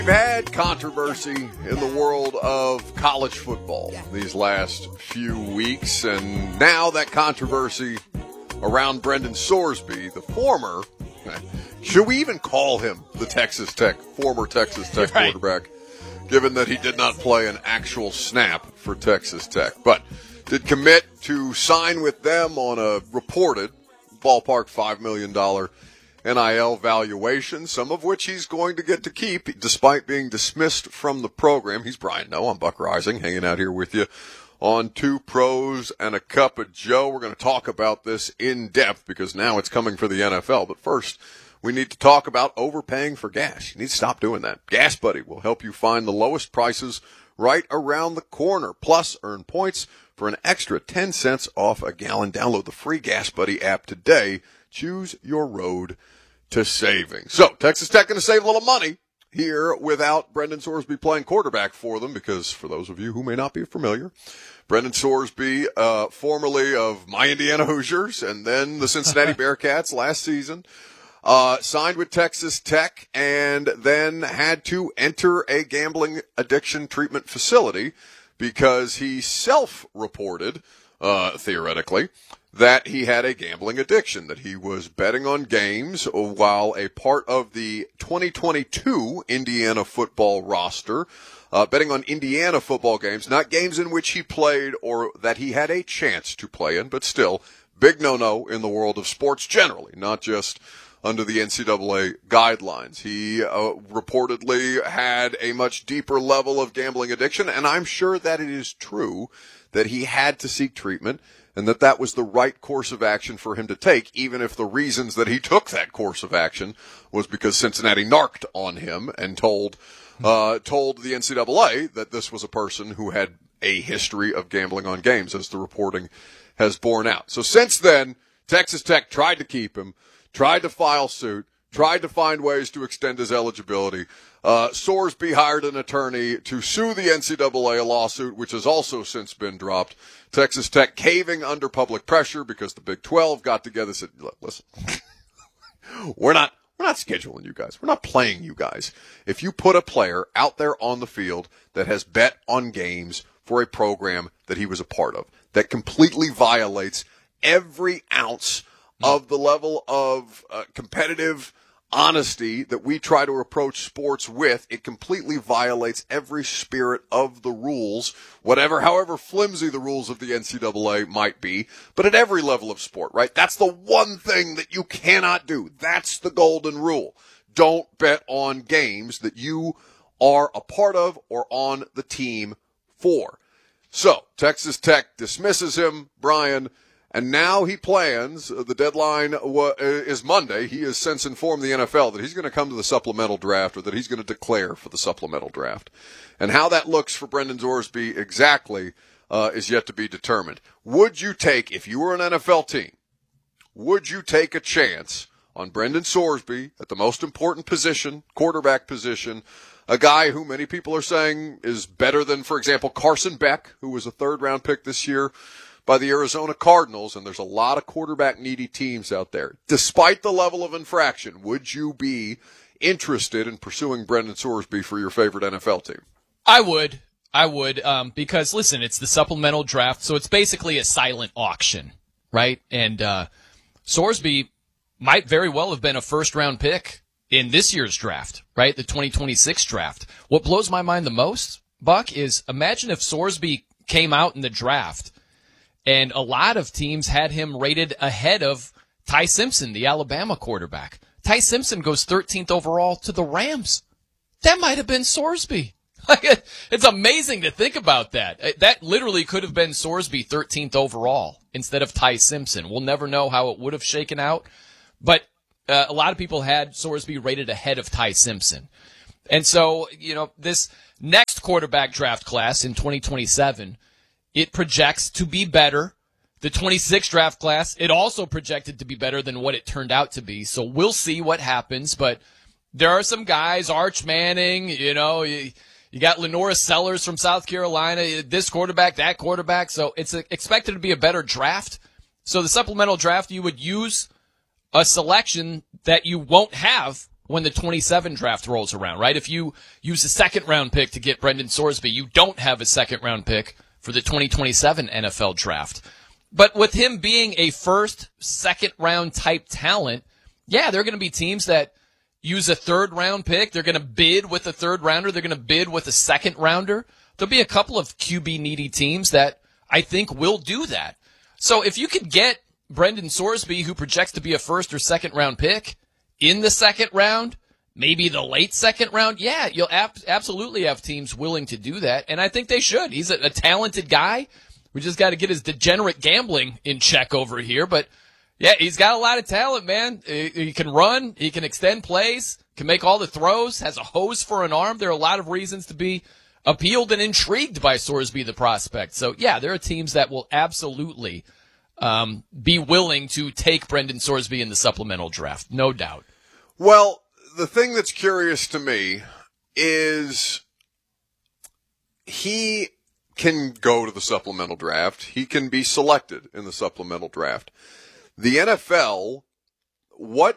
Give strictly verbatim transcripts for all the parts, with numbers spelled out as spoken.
We've had controversy in the world of college football these last few weeks, and now that controversy around Brendan Sorsby, the former, should we even call him the Texas Tech, former Texas Tech right. quarterback, given that he did not play an actual snap for Texas Tech, but did commit to sign with them on a reported ballpark five million dollars N I L valuation, some of which he's going to get to keep despite being dismissed from the program. He's Brian Noe. I'm Buck Rising, hanging out here with you on Two Pros and a Cup of Joe. We're going to talk about this in depth because now it's coming for the N F L. But first, we need to talk about overpaying for gas. You need to stop doing that. Gas Buddy will help you find the lowest prices right around the corner. Plus, earn points for an extra ten cents off a gallon. Download the free Gas Buddy app today. Choose your road to saving. So, Texas Tech going to save a little money here without Brendan Sorsby playing quarterback for them because, for those of you who may not be familiar, Brendan Sorsby, uh, formerly of my Indiana Hoosiers and then the Cincinnati Bearcats last season, uh, signed with Texas Tech and then had to enter a gambling addiction treatment facility because he self-reported, uh, theoretically, that he had a gambling addiction, that he was betting on games while a part of the twenty twenty-two Indiana football roster, uh, betting on Indiana football games, not games in which he played or that he had a chance to play in, but still, big no-no in the world of sports generally, not just under the N C double A guidelines. He uh, reportedly had a much deeper level of gambling addiction, and I'm sure that it is true that he had to seek treatment and that that was the right course of action for him to take, even if the reasons that he took that course of action was because Cincinnati narked on him and told uh told the N C double A that this was a person who had a history of gambling on games, as the reporting has borne out. So since then, Texas Tech tried to keep him, tried to file suit, tried to find ways to extend his eligibility. Uh, Sorsby hired an attorney to sue the N C double A, a lawsuit which has also since been dropped. Texas Tech caving under public pressure because the Big twelve got together and said, listen, we're not, we're not scheduling you guys. We're not playing you guys. If you put a player out there on the field that has bet on games for a program that he was a part of, that completely violates every ounce of the level of uh, competitive honesty that we try to approach sports with, it completely violates every spirit of the rules, whatever, however flimsy the rules of the N C double A might be, but at every level of sport, right? That's the one thing that you cannot do. That's the golden rule. Don't bet on games that you are a part of or on the team for. So, Texas Tech dismisses him, Brian, and now he plans, the deadline is Monday, he has since informed the N F L that he's going to come to the supplemental draft or that he's going to declare for the supplemental draft. And how that looks for Brendan Sorsby exactly uh, is yet to be determined. Would you take, if you were an N F L team, would you take a chance on Brendan Sorsby at the most important position, quarterback position, a guy who many people are saying is better than, for example, Carson Beck, who was a third-round pick this year by the Arizona Cardinals, and there's a lot of quarterback-needy teams out there. Despite the level of infraction, would you be interested in pursuing Brendan Sorsby for your favorite N F L team? I would. I would, um, because, listen, it's the supplemental draft, so it's basically a silent auction, right? And uh, Sorsby might very well have been a first-round pick in this year's draft, right, the twenty twenty-six draft. What blows my mind the most, Buck, is imagine if Sorsby came out in the draft and a lot of teams had him rated ahead of Ty Simpson, the Alabama quarterback. Ty Simpson goes thirteenth overall to the Rams. That might have been Sorsby. It's amazing to think about that. That literally could have been Sorsby thirteenth overall instead of Ty Simpson. We'll never know how it would have shaken out. But uh, a lot of people had Sorsby rated ahead of Ty Simpson. And so, you know, this next quarterback draft class in twenty twenty-seven, it projects to be better. The twenty-six draft class, it also projected to be better than what it turned out to be. So we'll see what happens. But there are some guys, Arch Manning, you know, you, you got Lenora Sellers from South Carolina, this quarterback, that quarterback. So it's expected to be a better draft. So the supplemental draft, you would use a selection that you won't have when the twenty-seven draft rolls around, right? If you use a second round pick to get Brendan Sorsby, you don't have a second round pick for the twenty twenty-seven N F L draft. But with him being a first, second round type talent, yeah, there are going to be teams that use a third round pick. They're going to bid with a third rounder. They're going to bid with a second rounder. There'll be a couple of Q B needy teams that I think will do that. So if you could get Brendan Sorsby, who projects to be a first or second round pick, in the second round, maybe the late second round, yeah, you'll ab- absolutely have teams willing to do that, and I think they should. He's a, a talented guy. We just got to get his degenerate gambling in check over here, but yeah, he's got a lot of talent, man. He, he can run, he can extend plays, can make all the throws, has a hose for an arm. There are a lot of reasons to be appealed and intrigued by Sorsby, the prospect. So yeah, there are teams that will absolutely um, be willing to take Brendan Sorsby in the supplemental draft, no doubt. Well, the thing that's curious to me is he can go to the supplemental draft. He can be selected in the supplemental draft. The N F L, what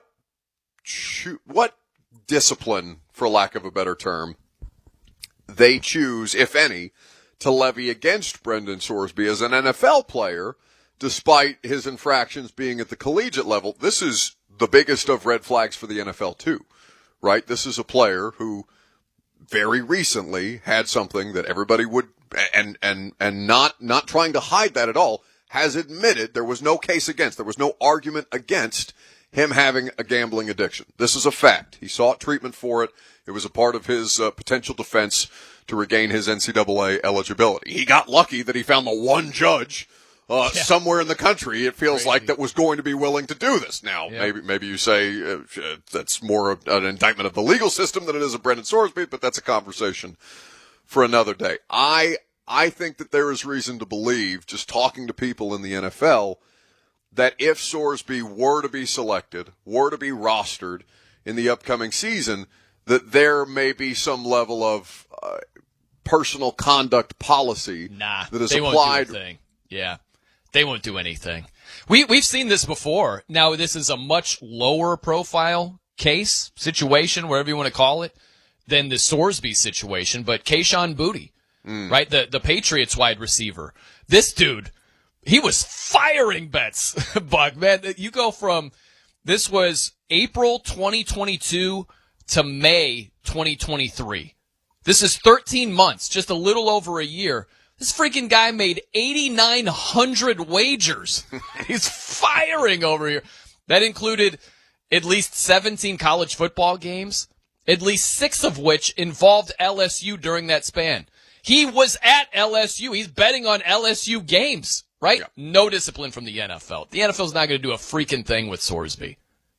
what discipline, for lack of a better term, they choose, if any, to levy against Brendan Sorsby as an N F L player, despite his infractions being at the collegiate level. This is the biggest of red flags for the N F L too, right? This is a player who very recently had something that everybody would, and, and, and not, not trying to hide that at all, has admitted there was no case against, there was no argument against him having a gambling addiction. This is a fact. He sought treatment for it. It was a part of his uh, potential defense to regain his N C double A eligibility. He got lucky that he found the one judge Uh, yeah. somewhere in the country, it feels Crazy. like, that was going to be willing to do this. Now, yeah. maybe maybe you say uh, that's more of an indictment of the legal system than it is of Brendan Sorsby, but that's a conversation for another day. I I think that there is reason to believe, just talking to people in the N F L, that if Sorsby were to be selected, were to be rostered in the upcoming season, that there may be some level of uh, personal conduct policy nah, that is they applied. Won't do anything. Yeah. They won't do anything. We, we've seen this before. Now, this is a much lower profile case, situation, whatever you want to call it, than the Sorsby situation. But Kayshon Boutte, mm. right, the, the Patriots wide receiver. This dude, he was firing bets, Buck. Man, you go from, this was April twenty twenty-two to May twenty twenty-three. This is thirteen months, just a little over a year. This freaking guy made eighty-nine hundred wagers. He's firing over here. That included at least seventeen college football games, at least six of which involved L S U during that span. He was at L S U. He's betting on L S U games, right? Yeah. No discipline from the N F L. The N F L's not going to do a freaking thing with Sorsby.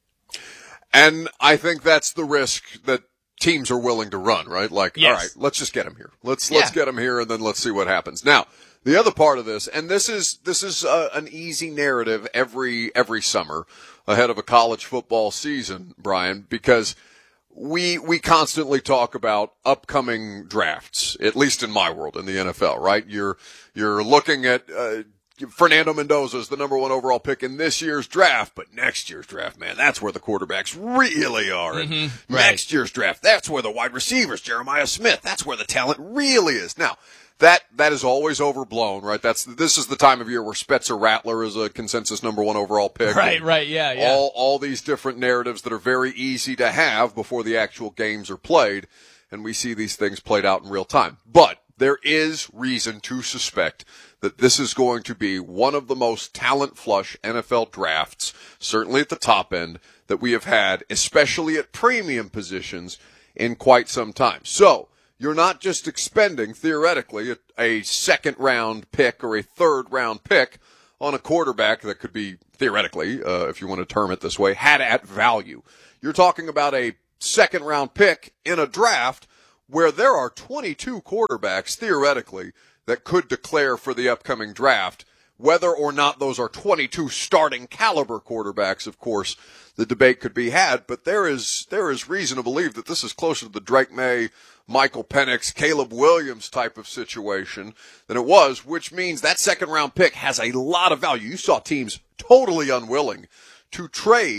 And I think that's the risk that teams are willing to run, right? Like, yes. all right, let's just get him here. Let's let's yeah. get him here, and then let's see what happens. Now, the other part of this, and this is this is uh, an easy narrative every every summer ahead of a college football season, Brian, because we we constantly talk about upcoming drafts, at least in my world, in the N F L, right? You're you're looking at uh, Fernando Mendoza is the number one overall pick in this year's draft, but next year's draft, man, that's where the quarterbacks really are. And mm-hmm, right. next year's draft, that's where the wide receivers, Jeremiah Smith, that's where the talent really is. Now, that that is always overblown, right? That's this is the time of year where Spencer Rattler is a consensus number one overall pick. Right, right, yeah, yeah. All all these different narratives that are very easy to have before the actual games are played, and we see these things played out in real time. But there is reason to suspect that this is going to be one of the most talent-flush N F L drafts, certainly at the top end, that we have had, especially at premium positions, in quite some time. So, you're not just expending, theoretically, a, a second-round pick or a third-round pick on a quarterback that could be, theoretically, uh, if you want to term it this way, had at value. You're talking about a second-round pick in a draft where there are twenty-two quarterbacks, theoretically, that could declare for the upcoming draft. Whether or not those are twenty-two starting caliber quarterbacks, of course, the debate could be had, but there is there is reason to believe that this is closer to the Drake May, Michael Penix, Caleb Williams type of situation than it was, which means that second-round pick has a lot of value. You saw teams totally unwilling to trade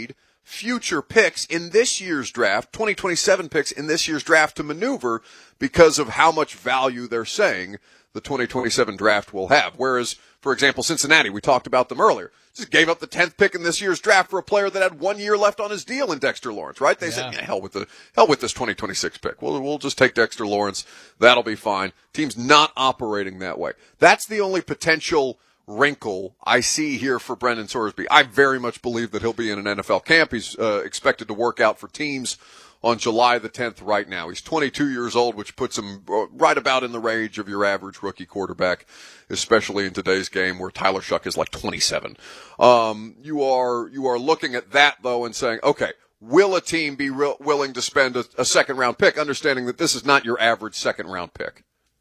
future picks in this year's draft, twenty twenty-seven picks in this year's draft to maneuver because of how much value they're saying the twenty twenty-seven draft will have. Whereas, for example, Cincinnati, we talked about them earlier, just gave up the tenth pick in this year's draft for a player that had one year left on his deal in Dexter Lawrence, right? They yeah. said, yeah, hell with the, hell with this twenty twenty-six pick. We'll, we'll just take Dexter Lawrence. That'll be fine. Team's not operating that way. That's the only potential wrinkle I see here for Brendan Sorsby. I very much believe that he'll be in an N F L camp. He's uh, expected to work out for teams on July the tenth right now. He's twenty-two years old, which puts him right about in the range of your average rookie quarterback, especially in today's game where Tyler Shuck is like twenty-seven. Um, you are, you are looking at that though and saying, okay, will a team be re- willing to spend a, a second round pick, understanding that this is not your average second round pick?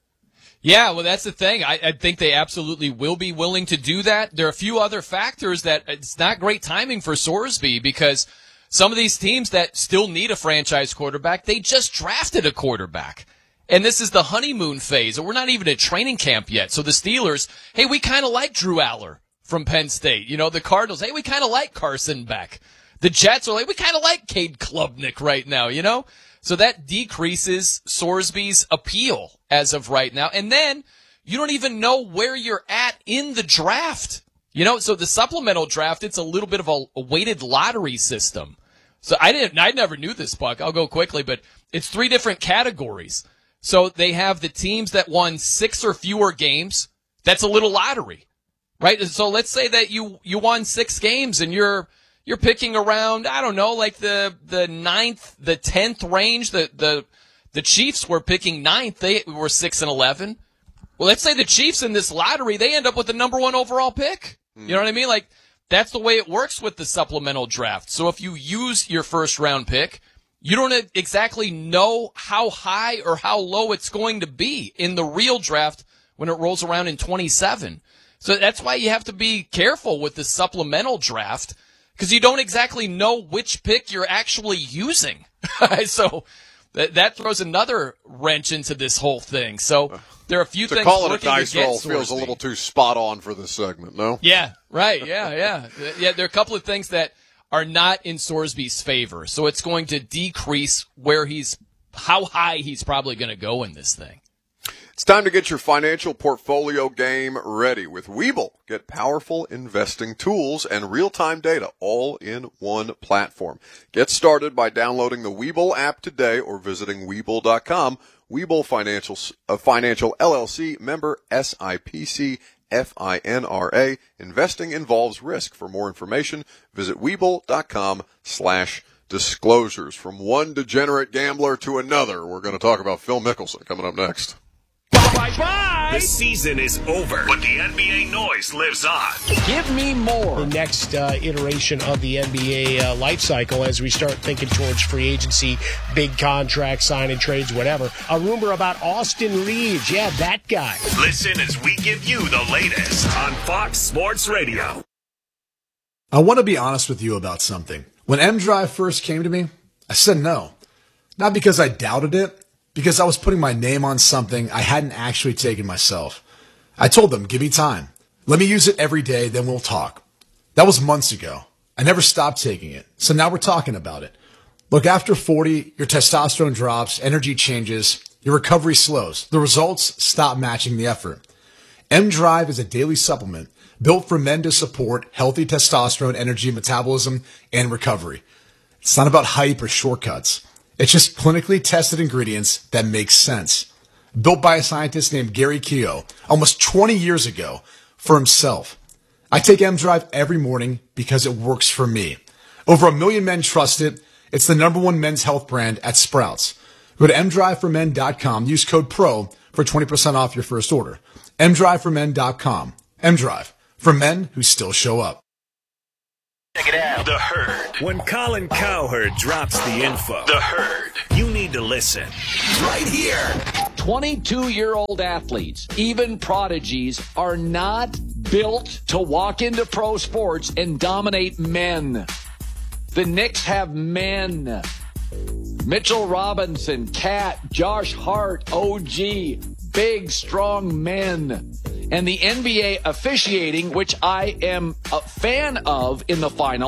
Yeah, well, that's the thing. I, I think they absolutely will be willing to do that. There are a few other factors that it's not great timing for Sorsby because some of these teams that still need a franchise quarterback, they just drafted a quarterback. And this is the honeymoon phase, and we're not even at training camp yet. So the Steelers, hey, we kind of like Drew Aller from Penn State. You know, the Cardinals, hey, we kind of like Carson Beck. The Jets are like, we kind of like Cade Klubnik right now, you know? So that decreases Sorsby's appeal as of right now. And then you don't even know where you're at in the draft. You know, so the supplemental draft, it's a little bit of a, a weighted lottery system. So I didn't, I never knew this, Buck. I'll go quickly, but it's three different categories. So they have the teams that won six or fewer games. That's a little lottery, right? So let's say that you, you won six games and you're, You're picking around, I don't know, like the, the ninth, the tenth range. The, the, the Chiefs were picking ninth. They were six and eleven. Well, let's say the Chiefs in this lottery, they end up with the number one overall pick. Mm. You know what I mean? Like, that's the way it works with the supplemental draft. So if you use your first round pick, you don't exactly know how high or how low it's going to be in the real draft when it rolls around in twenty-seven. So that's why you have to be careful with the supplemental draft, because you don't exactly know which pick you're actually using. So that, that throws another wrench into this whole thing. So there are a few to things. To call it a dice roll feels a little too spot on for this segment, no? Yeah, right. Yeah, yeah. Yeah, there are a couple of things that are not in Sorsby's favor. So it's going to decrease where he's, how high he's probably going to go in this thing. It's time to get your financial portfolio game ready with Webull. Get powerful investing tools and real-time data all in one platform. Get started by downloading the Webull app today or visiting Webull dot com. Webull Financial, uh, Financial L L C, member S I P C, F I N R A. Investing involves risk. For more information, visit Webull dot com slash disclosures. From one degenerate gambler to another, we're going to talk about Phil Mickelson coming up next. Bye-bye. The season is over, but the N B A noise lives on. Give me more. The next uh, iteration of the N B A uh, life cycle as we start thinking towards free agency, big contracts, signing trades, whatever. A rumor about Austin Reeves. Yeah, that guy. Listen as we give you the latest on Fox Sports Radio. I want to be honest with you about something. When M-Drive first came to me, I said no. Not because I doubted it, because I was putting my name on something I hadn't actually taken myself. I told them, give me time. Let me use it every day, then we'll talk. That was months ago. I never stopped taking it, so now we're talking about it. Look, after forty, your testosterone drops, energy changes, your recovery slows. The results stop matching the effort. M-Drive is a daily supplement built for men to support healthy testosterone, energy, metabolism, and recovery. It's not about hype or shortcuts. It's just clinically tested ingredients that make sense. Built by a scientist named Gary Keogh almost twenty years ago for himself. I take M-Drive every morning because it works for me. Over a million men trust it. It's the number one men's health brand at Sprouts. Go to M drive for men dot com. Use code PRO for twenty percent off your first order. M drive for men dot com. M-Drive, for men who still show up. Check it out. The Herd. When Colin Cowherd drops the info, The Herd, you need to listen. Right here. twenty-two-year-old athletes, even prodigies, are not built to walk into pro sports and dominate men. The Knicks have men. Mitchell Robinson, Cat, Josh Hart, O G, big, strong men. And the N B A officiating, which I am a fan of in the finals,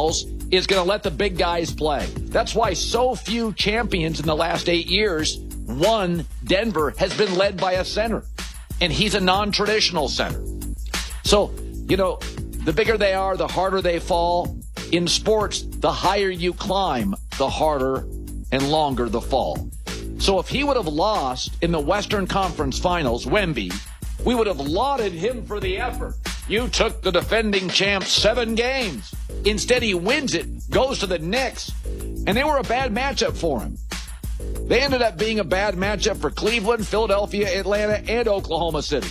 is going to let the big guys play. That's why so few champions in the last eight years, one, Denver, has been led by a center. And he's a non-traditional center. So, you know, the bigger they are, the harder they fall. In sports, the higher you climb, the harder and longer the fall. So if he would have lost in the Western Conference Finals, Wemby, we would have lauded him for the effort. You took the defending champ seven games. Instead, he wins it, goes to the Knicks, and they were a bad matchup for him. They ended up being a bad matchup for Cleveland, Philadelphia, Atlanta, and Oklahoma City.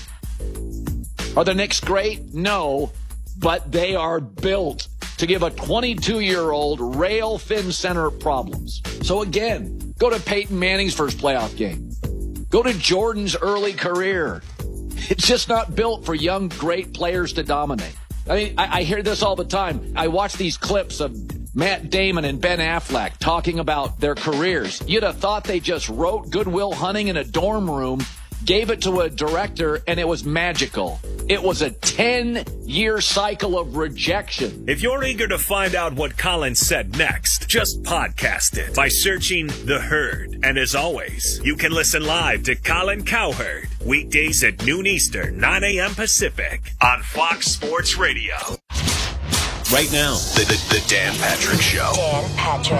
Are the Knicks great? No, but they are built to give a twenty-two-year-old rail-thin center problems. So again, go to Peyton Manning's first playoff game. Go to Jordan's early career. It's just not built for young, great players to dominate. I mean, I, I hear this all the time. I watch these clips of Matt Damon and Ben Affleck talking about their careers. You'd have thought they just wrote Good Will Hunting in a dorm room, gave it to a director, and it was magical. It was a ten-year cycle of rejection. If you're eager to find out what Colin said next, just podcast it by searching The Herd. And as always, you can listen live to Colin Cowherd weekdays at noon Eastern, nine a.m. Pacific on Fox Sports Radio. Right now, The, the, the Dan Patrick Show. Dan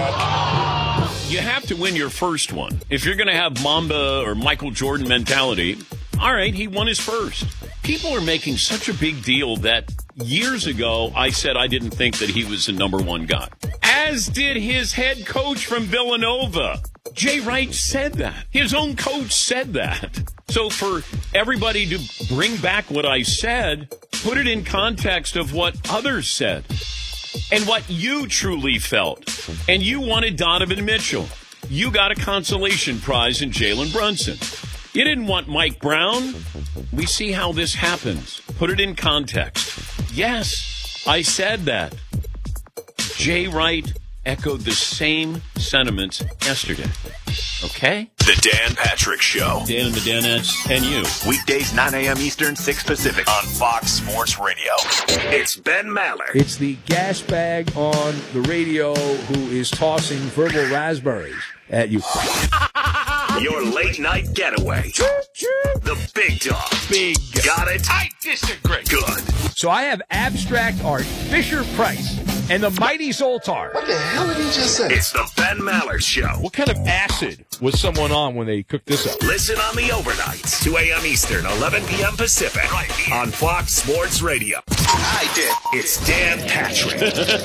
Patrick. you have to win your first one. If you're going to have Mamba or Michael Jordan mentality, all right, he won his first. People are making such a big deal that years ago I said I didn't think that he was the number one guy. As did his head coach from Villanova. Jay Wright said that. His own coach said that. So for everybody to bring back what I said, put it in context of what others said and what you truly felt. And you wanted Donovan Mitchell. You got a consolation prize in Jalen Brunson. You didn't want Mike Brown. We see how this happens. Put it in context. Yes, I said that. Jay Wright echoed the same sentiments yesterday. Okay? The Dan Patrick Show. Dan and the Danettes and you. Weekdays, nine a.m. Eastern, six Pacific on Fox Sports Radio. It's Ben Maller. It's the gas bag on the radio who is tossing verbal raspberries at you. Your late night getaway. The big dog. Big. Got it? I disagree. Good. So I have abstract art, Fisher Price, and the Mighty Zoltar. What the hell did he just say? It's the Ben Maller Show. What kind of acid was someone on when they cooked this up? Listen on the overnights, two a.m. Eastern, eleven p.m. Pacific, right here on Fox Sports Radio. I did. It's Dan Patrick.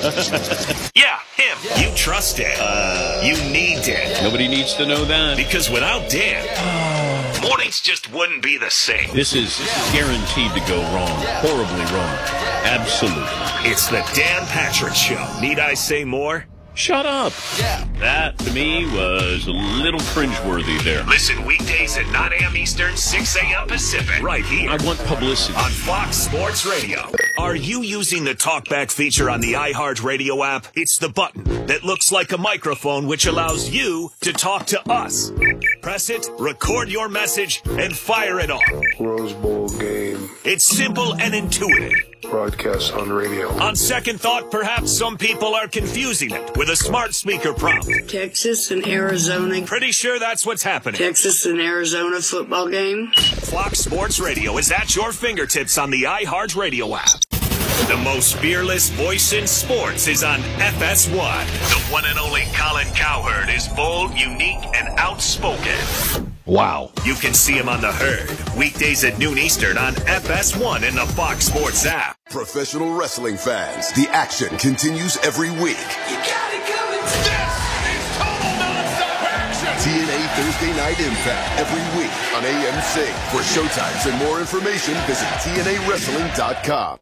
Yeah, him. Yeah. You trust Dan. Uh, you need Dan. Nobody needs to know that. Because without Dan, oh. mornings just wouldn't be the same. This is guaranteed to go wrong. Horribly wrong. Absolutely. It's the Dan Patrick Show. Need I say more? Shut up. Yeah. That, to me, was a little cringeworthy there. Listen weekdays at nine a.m. Eastern, six a.m. Pacific. Right here. I want publicity. On Fox Sports Radio. Are you using the TalkBack feature on the iHeartRadio app? It's the button that looks like a microphone which allows you to talk to us. Press it, record your message, and fire it off. Rose Bowl game. It's simple and intuitive. Broadcast on radio. On second thought, perhaps some people are confusing it with a smart speaker prompt. Texas and Arizona. Pretty sure that's what's happening. Texas and Arizona football game. Fox Sports Radio is at your fingertips on the iHeartRadio app. The most fearless voice in sports is on F S one. The one and only Colin Cowherd is bold, unique, and outspoken. Wow. You can see him on The Herd, weekdays at noon Eastern on F S one and the Fox Sports app. Professional wrestling fans, the action continues every week. You got it coming. This is total non-stop action. T N A Thursday Night Impact every week on A M C. For showtimes and more information, visit T N A wrestling dot com.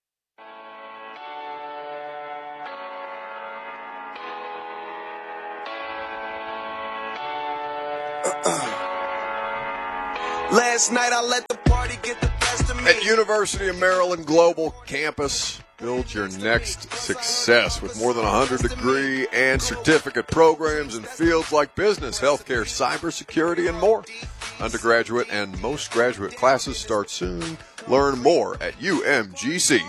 Last night I let the party get the best of me. At University of Maryland Global Campus, build your next success with more than one hundred degree and certificate programs in fields like business, healthcare, cybersecurity, and more. Undergraduate and most graduate classes start soon. Learn more at U M G C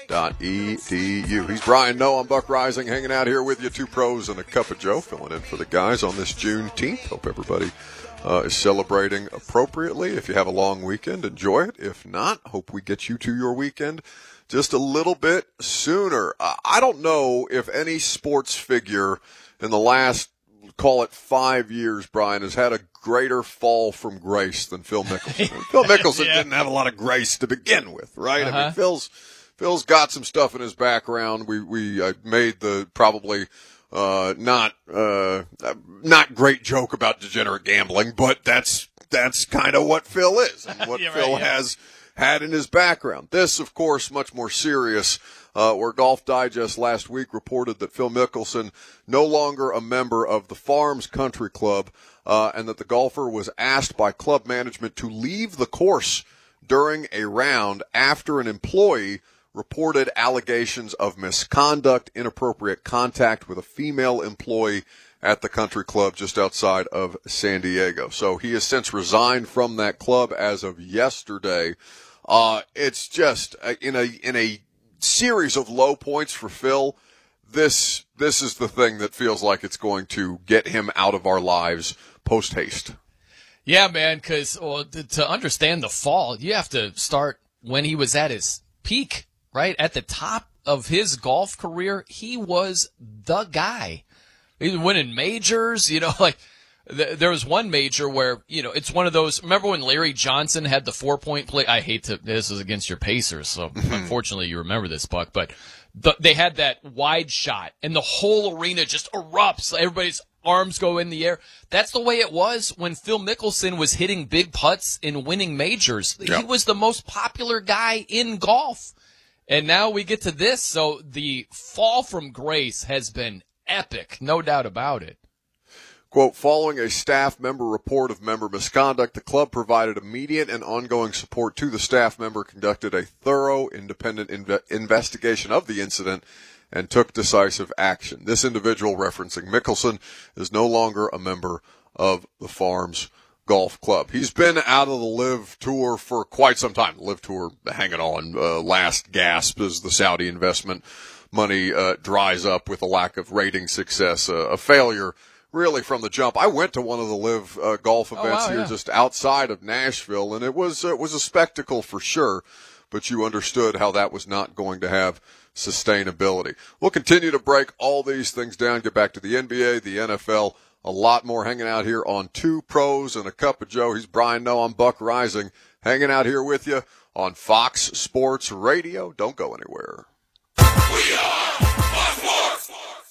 dot e d u. He's Brian Noe. I'm Buck Rising, hanging out here with you. Two pros and a cup of Joe, filling in for the guys on this Juneteenth. Hope everybody uh, is celebrating appropriately. If you have a long weekend, enjoy it. If not, hope we get you to your weekend just a little bit sooner. Uh, I don't know if any sports figure in the last, call it five years, Brian, has had a greater fall from grace than Phil Mickelson. Phil Mickelson yeah. didn't have a lot of grace to begin with, right? Uh-huh. I mean, Phil's Phil's got some stuff in his background. We we uh, made the probably uh, not uh, not great joke about degenerate gambling, but that's that's kind of what Phil is and what yeah, Phil right, yeah. has had in his background. This, of course, much more serious. Uh, where Golf Digest last week reported that Phil Mickelson no longer a member of the Farms Country Club, uh, and that the golfer was asked by club management to leave the course during a round after an employee reported allegations of misconduct, inappropriate contact with a female employee at the country club just outside of San Diego. So he has since resigned from that club as of yesterday. Uh, it's just uh, in a, in a, series of low points for Phil. This this is the thing that feels like it's going to get him out of our lives post haste. Yeah, man, because well, to understand the fall, you have to start when he was at his peak, right? At the top of his golf career, he was the guy. He was winning majors, you know, like there was one major where, you know, it's one of those, remember when Larry Johnson had the four-point play? I hate to, this is against your Pacers, so unfortunately you remember this, Buck, but the, they had that wide shot, and the whole arena just erupts. Everybody's arms go in the air. That's the way it was when Phil Mickelson was hitting big putts and winning majors. Yep. He was the most popular guy in golf. And now we get to this, so the fall from grace has been epic, no doubt about it. Quote, following a staff member report of member misconduct, the club provided immediate and ongoing support to the staff member, conducted a thorough, independent inve- investigation of the incident, and took decisive action. This individual, referencing Mickelson, is no longer a member of the Farms Golf Club. He's been out of the LIV Tour for quite some time. The LIV Tour hanging on uh, last gasp as the Saudi investment money uh, dries up with a lack of rating success, uh, a failure really from the jump. I went to one of the LIV uh, golf events oh, wow, here yeah. just outside of Nashville, and it was it was a spectacle for sure, but you understood how that was not going to have sustainability. We'll continue to break all these things down, get back to the N B A, the N F L, a lot more hanging out here on Two Pros and a Cup of Joe. He's Brian Noe. I'm Buck Rising, hanging out here with you on Fox Sports Radio. Don't go anywhere. We are Fox Sports.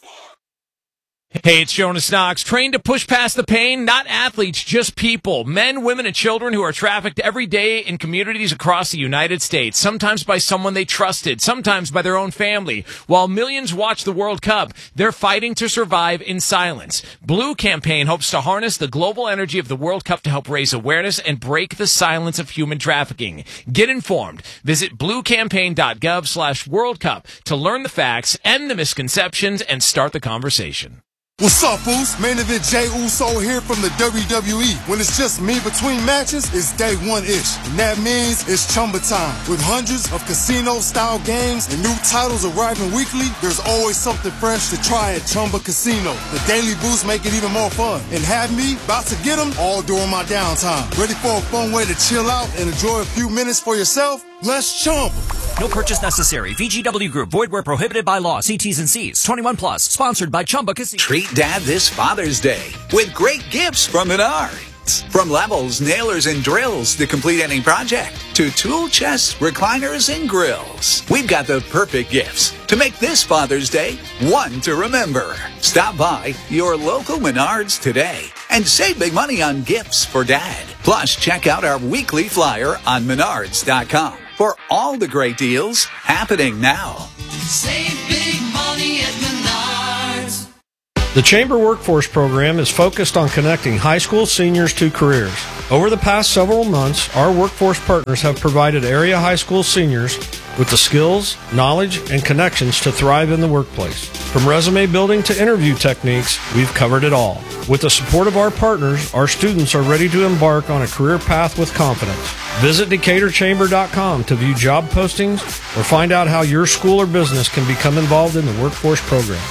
Hey, it's Jonas Knox. Trained to push past the pain? Not athletes, just people. Men, women, and children who are trafficked every day in communities across the United States. Sometimes by someone they trusted, sometimes by their own family. While millions watch the World Cup, they're fighting to survive in silence. Blue Campaign hopes to harness the global energy of the World Cup to help raise awareness and break the silence of human trafficking. Get informed. Visit bluecampaign.gov slash World Cup to learn the facts, end the misconceptions, and start the conversation. What's up, Foos? Main event Jey Uso here from the W W E. When it's just me between matches, it's day one-ish. And that means it's Chumba time. With hundreds of casino-style games and new titles arriving weekly, there's always something fresh to try at Chumba Casino. The daily boosts make it even more fun. And have me about to get them all during my downtime. Ready for a fun way to chill out and enjoy a few minutes for yourself? Let's Chumba. No purchase necessary. V G W Group. Void where prohibited by law. See T's and C's. twenty-one plus. Sponsored by Chumba Casino. Treat Dad this Father's Day with great gifts from Menards. From levels, nailers, and drills to complete any project, to tool chests, recliners, and grills. We've got the perfect gifts to make this Father's Day one to remember. Stop by your local Menards today and save big money on gifts for Dad. Plus, check out our weekly flyer on menards dot com for all the great deals happening now. Save big money at Menards. The Chamber Workforce Program is focused on connecting high school seniors to careers. Over the past several months, our workforce partners have provided area high school seniors with the skills, knowledge, and connections to thrive in the workplace. From resume building to interview techniques, we've covered it all. With the support of our partners, our students are ready to embark on a career path with confidence. Visit Decatur Chamber dot com to view job postings or find out how your school or business can become involved in the workforce program.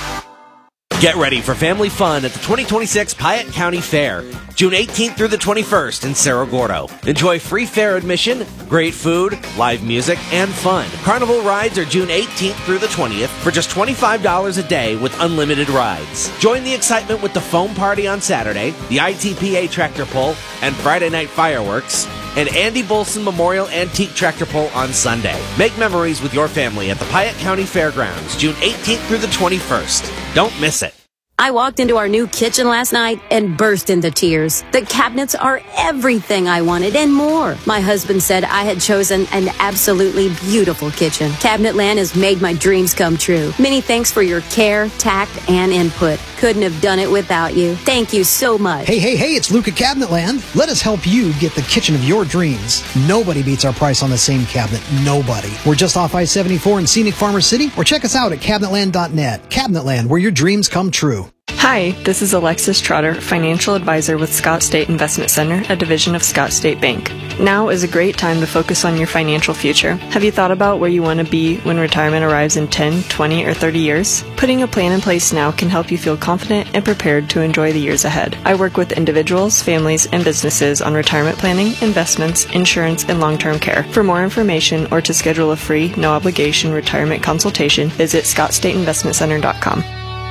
Get ready for family fun at the twenty twenty-six Piatt County Fair, June eighteenth through the twenty-first in Cerro Gordo. Enjoy free fair admission, great food, live music, and fun. Carnival rides are June eighteenth through the twentieth for just twenty-five dollars a day with unlimited rides. Join the excitement with the foam party on Saturday, the I T P A tractor pull, and Friday night fireworks, and Andy Bolson Memorial Antique Tractor Pull on Sunday. Make memories with your family at the Piatt County Fairgrounds, June eighteenth through the twenty-first. Don't miss it. I walked into our new kitchen last night and burst into tears. The cabinets are everything I wanted and more. My husband said I had chosen an absolutely beautiful kitchen. Cabinetland has made my dreams come true. Many thanks for your care, tact, and input. Couldn't have done it without you. Thank you so much. Hey, hey, hey, it's Luke at Cabinetland. Let us help you get the kitchen of your dreams. Nobody beats our price on the same cabinet. Nobody. We're just off I seventy-four in scenic Farmer City, or check us out at cabinetland dot net. Cabinetland, where your dreams come true. Hi, this is Alexis Trotter, Financial Advisor with Scott State Investment Center, a division of Scott State Bank. Now is a great time to focus on your financial future. Have you thought about where you want to be when retirement arrives in ten, twenty, or thirty years? Putting a plan in place now can help you feel confident and prepared to enjoy the years ahead. I work with individuals, families, and businesses on retirement planning, investments, insurance, and long-term care. For more information or to schedule a free, no-obligation retirement consultation, visit scott state investment center dot com.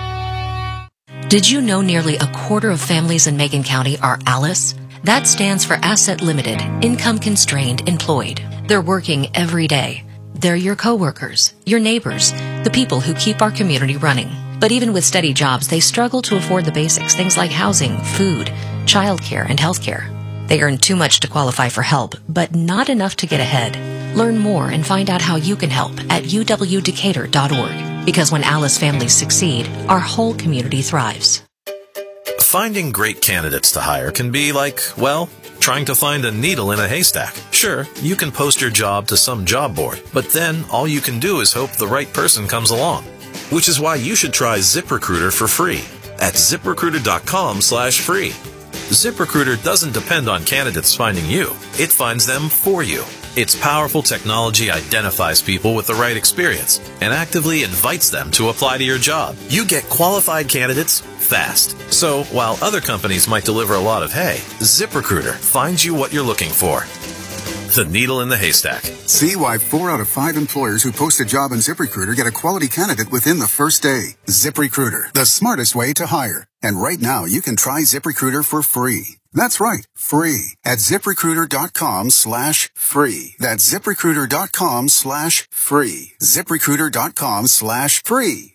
Did you know nearly a quarter of families in Macon County are ALICE? That stands for Asset Limited, Income Constrained Employed. They're working every day. They're your coworkers, your neighbors, the people who keep our community running. But even with steady jobs, they struggle to afford the basics, things like housing, food, childcare, and healthcare. They earn too much to qualify for help, but not enough to get ahead. Learn more and find out how you can help at u w decatur dot org. Because when ALICE families succeed, our whole community thrives. Finding great candidates to hire can be like, well, trying to find a needle in a haystack. Sure, you can post your job to some job board, but then all you can do is hope the right person comes along. Which is why you should try ZipRecruiter for free at zip recruiter dot com slash free. ZipRecruiter doesn't depend on candidates finding you. It finds them for you. Its powerful technology identifies people with the right experience and actively invites them to apply to your job. You get qualified candidates fast. So while other companies might deliver a lot of hay, ZipRecruiter finds you what you're looking for. The needle in the haystack. See why four out of five employers who post a job on ZipRecruiter get a quality candidate within the first day. ZipRecruiter, the smartest way to hire. And right now, you can try ZipRecruiter for free. That's right, free at zip recruiter dot com slash free. That's zip recruiter dot com slash free. zip recruiter dot com slash free.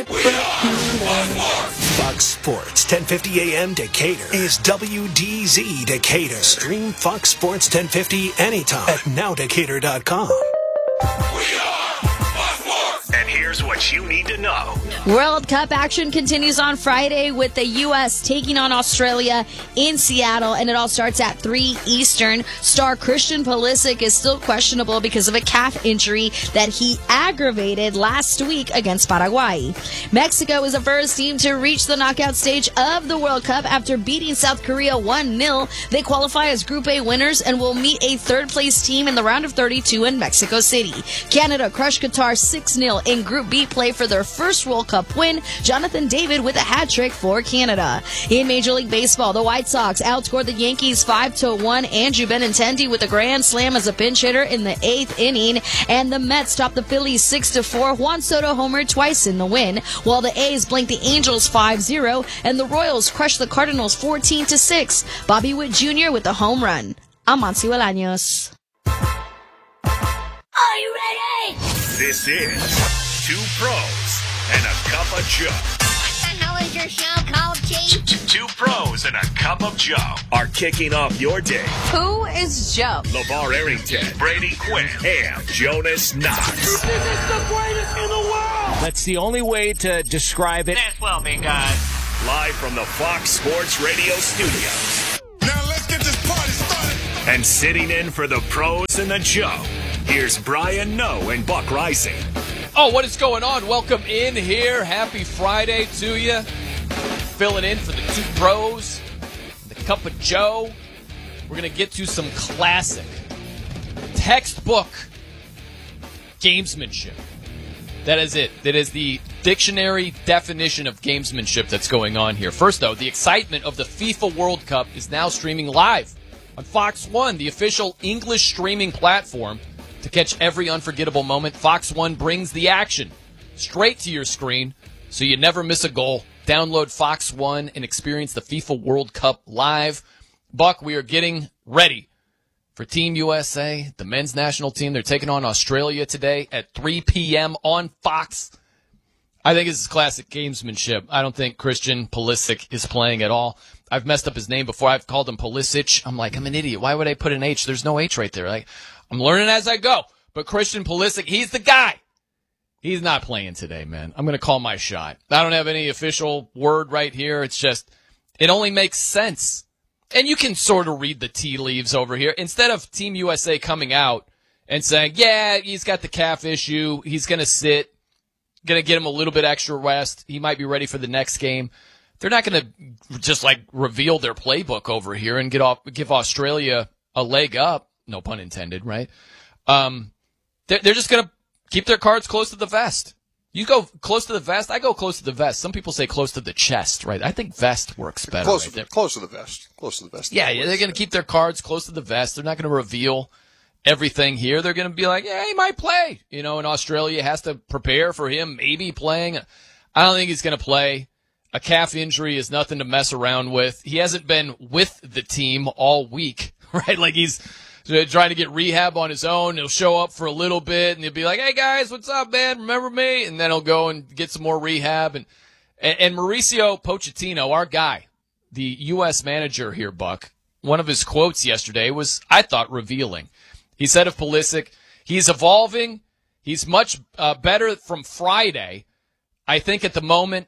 Fox Sports, ten fifty A M Decatur is W D Z Decatur. Stream Fox Sports ten fifty anytime at now decatur dot com. And here's what you need to know. World Cup action continues on Friday with the U S taking on Australia in Seattle, and it all starts at three Eastern. Star Christian Pulisic is still questionable because of a calf injury that he aggravated last week against Paraguay. Mexico is the first team to reach the knockout stage of the World Cup after beating South Korea one nil. They qualify as Group A winners and will meet a third-place team in the round of thirty-two in Mexico City. Canada crushed Qatar six nil in Group B play for their first World Cup win. Jonathan David with a hat trick for Canada. In Major League Baseball, the White Sox outscored the Yankees five to one. Andrew Benintendi with a grand slam as a pinch hitter in the eighth inning, and the Mets topped the Phillies six to four. Juan Soto homered twice in the win, while the A's blanked the Angels five zero, and the Royals crushed the Cardinals fourteen to six. Bobby Witt Junior with a home run. I'm Monty Bolaños. Are you ready? This is Two Pros and a Cup of Joe. What the hell is your show called, Chief? Two Pros and a Cup of Joe are kicking off your day. Who is Joe? LeVar Arrington, Brady Quinn, and Jonas Knox. This is the greatest in the world. That's the only way to describe it. This will be good. Live from the Fox Sports Radio studios. Now let's get this party started. And sitting in for the Pros and the Joe, Here's Brian Noe and Buck Rising. Oh, what is going on? Welcome in here. Happy Friday to you. Filling in for the two bros, the cup of Joe. We're going to get to some classic, textbook gamesmanship. That is it. That is the dictionary definition of gamesmanship that's going on here. First, though, the excitement of the FIFA World Cup is now streaming live on Fox one, the official English streaming platform. To catch every unforgettable moment, Fox one brings the action straight to your screen so you never miss a goal. Download Fox one and experience the FIFA World Cup live. Buck, we are getting ready for Team U S A, the men's national team. They're taking on Australia today at three p.m. on Fox. I think this is classic gamesmanship. I don't think Christian Pulisic is playing at all. I've messed up his name before. I've called him Pulisic. I'm like, I'm an idiot. Why would I put an H? There's no H right there. Like, I'm learning as I go. But Christian Pulisic, he's the guy. He's not playing today, man. I'm going to call my shot. I don't have any official word right here. It's just, it only makes sense. And you can sort of read the tea leaves over here. Instead of Team U S A coming out and saying, yeah, he's got the calf issue. He's going to sit. Going to get him a little bit extra rest. He might be ready for the next game. They're not going to just like reveal their playbook over here and get off, give Australia a leg up. No pun intended, right? Um, they're, they're just going to keep their cards close to the vest. You go close to the vest. I go close to the vest. Some people say close to the chest, right? I think vest works better. Close, right to, there. close to the vest. Close to the vest. Yeah, yeah, they're going to keep their cards close to the vest. They're not going to reveal everything here. They're going to be like, yeah, he might play. You know, and Australia has to prepare for him maybe playing. I don't think he's going to play. A calf injury is nothing to mess around with. He hasn't been with the team all week, right? Like he's trying to get rehab on his own. He'll show up for a little bit and he'll be like, hey guys, what's up, man? Remember me? And then he'll go and get some more rehab. And, and, and Mauricio Pochettino, our guy, the U S manager here, Buck, one of his quotes yesterday was, I thought, revealing. He said of Pulisic, he's evolving. He's much uh, better from Friday. I think at the moment,